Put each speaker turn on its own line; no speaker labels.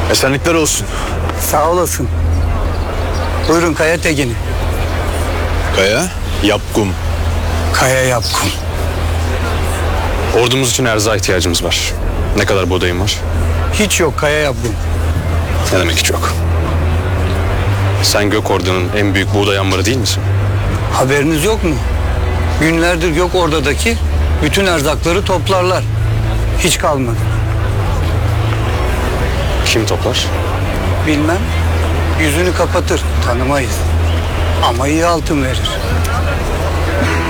Esenlikler olsun.
Sağ olasın. Buyurun Kaya Tegin'i.
Kaya, Yapkum.
Kaya Yapkum.
Ordumuz için erzağa ihtiyacımız var. Ne kadar buğdayın var?
Hiç yok Kaya Yapkum.
Ne demek hiç yok? Sen Gökordu'nun en büyük buğday ambarı değil misin?
Haberiniz yok mu? Günlerdir Gökorda'daki bütün erzakları toplarlar. Hiç kalmadı.
Kim toplar?
Bilmem. Yüzünü kapatır. Tanımayız. Ama iyi altın verir.